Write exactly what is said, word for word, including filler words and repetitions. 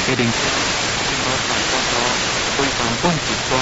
一定先把大家都非常关注到